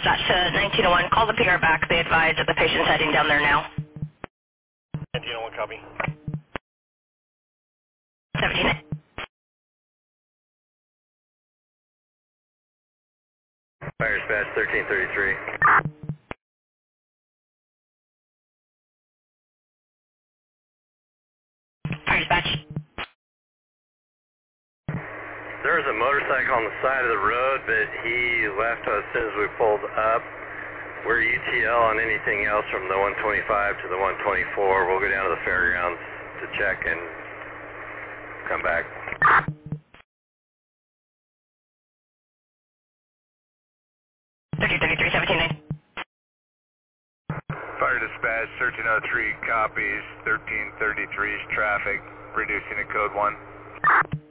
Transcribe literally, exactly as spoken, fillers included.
dispatch to nineteen oh one. Call the P R back. They advise that the patient's heading down there now. nineteen oh one, copy. seventeen. Fire dispatch thirteen thirty-three. Fire dispatch. There was a motorcycle on the side of the road, but he left as soon as we pulled up. We're U T L on anything else from the one twenty-five to the one twenty-four. We'll go down to the fairgrounds to check and come back. thirteen thirty-three, seventeen nine. Fire dispatch thirteen oh three copies, thirteen thirty-three's traffic, reducing to code one.